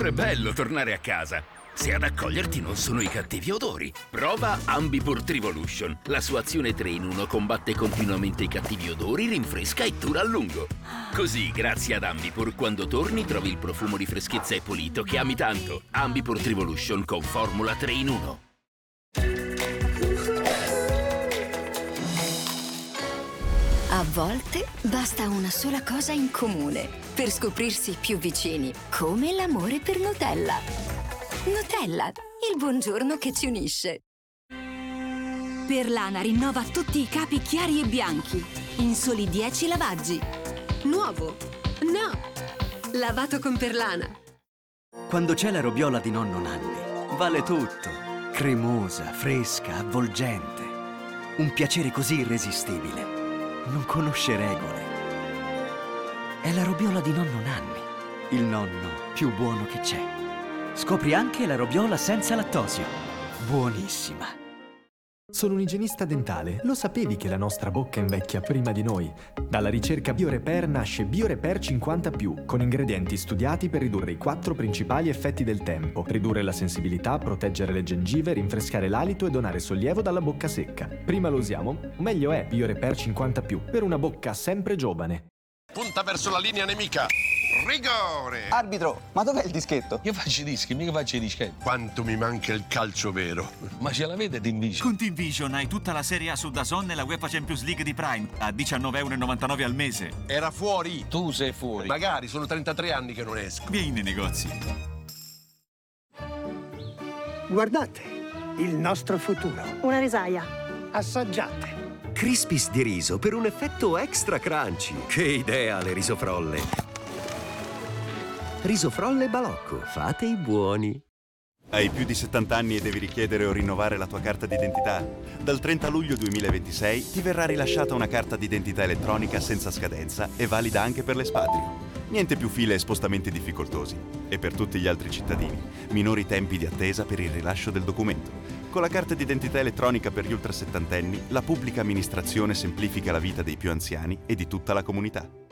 sempre bello tornare a casa. Se ad accoglierti non sono i cattivi odori. Prova Ambipur Trivolution. La sua azione 3 in 1 combatte continuamente i cattivi odori, rinfresca e dura a lungo. Così, grazie ad Ambipur, quando torni trovi il profumo di freschezza e pulito che ami tanto. Ambipur Trivolution con formula 3 in 1. A volte basta una sola cosa in comune per scoprirsi più vicini, come l'amore per Nutella. Nutella, il buongiorno che ci unisce. Perlana rinnova tutti i capi chiari e bianchi in soli 10 lavaggi. Nuovo? No! Lavato con Perlana. Quando c'è la robiola di nonno Nanni, vale tutto. Cremosa, fresca, avvolgente. Un piacere così irresistibile. Non conosce regole. È la robiola di nonno Nanni, il nonno più buono che c'è. Scopri anche la robiola senza lattosio. Buonissima. Sono un igienista dentale. Lo sapevi che la nostra bocca invecchia prima di noi? Dalla ricerca BioRepair nasce BioRepair 50+, con ingredienti studiati per ridurre i 4 principali effetti del tempo: ridurre la sensibilità, proteggere le gengive, rinfrescare l'alito e donare sollievo dalla bocca secca. Prima lo usiamo, meglio è BioRepair 50+, per una bocca sempre giovane. Punta verso la linea nemica. Rigore! Arbitro, ma dov'è il dischetto? Io faccio i dischi, mica faccio i dischetti. Quanto mi manca il calcio vero. Ma ce l'avete Team Vision? Con Team Vision hai tutta la Serie A su DAZN e la UEFA Champions League di Prime a €19,99 al mese. Era fuori. Tu sei fuori. Magari, sono 33 anni che non esco. Vieni nei negozi. Guardate, il nostro futuro. Una risaia. Assaggiate. Crispis di riso per un effetto extra crunchy. Che idea, le risofrolle. Risofrolle Balocco, fate i buoni. Hai più di 70 anni e devi richiedere o rinnovare la tua carta d'identità? Dal 30 luglio 2026 ti verrà rilasciata una carta d'identità elettronica senza scadenza e valida anche per l'espatrio. Niente più file e spostamenti difficoltosi. E per tutti gli altri cittadini, minori tempi di attesa per il rilascio del documento. Con la carta d'identità elettronica per gli ultrasettantenni, la pubblica amministrazione semplifica la vita dei più anziani e di tutta la comunità.